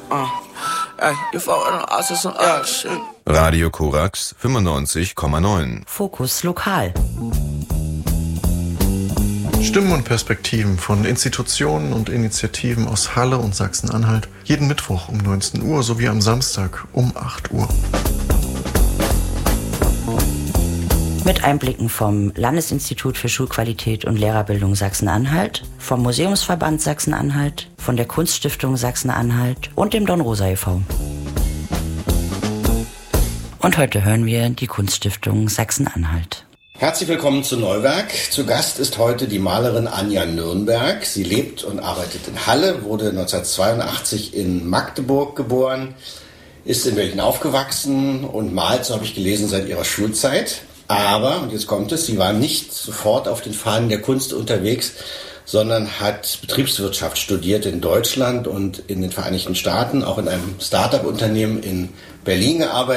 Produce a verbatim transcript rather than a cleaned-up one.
Radio Korax fünfundneunzig Komma neun. Fokus lokal. Stimmen und Perspektiven von Institutionen und Initiativen aus Halle und Sachsen-Anhalt. Jeden Mittwoch um neunzehn Uhr sowie am Samstag um acht Uhr. Mit Einblicken vom Landesinstitut für Schulqualität und Lehrerbildung Sachsen-Anhalt, vom Museumsverband Sachsen-Anhalt, von der Kunststiftung Sachsen-Anhalt und dem Don Rosa e V Und heute hören wir die Kunststiftung Sachsen-Anhalt. Herzlich willkommen zu Neuwerk. Zu Gast ist heute die Malerin Anja Nürnberg. Sie lebt und arbeitet in Halle, wurde neunzehnhundertzweiundachtzig in Magdeburg geboren, ist in Berlin aufgewachsen und malt, so habe ich gelesen, seit ihrer Schulzeit. Aber, und jetzt kommt es, sie war nicht sofort auf den Fahnen der Kunst unterwegs, sondern hat Betriebswirtschaft studiert in Deutschland und in den Vereinigten Staaten, auch in einem Start-up-Unternehmen in Berlin gearbeitet.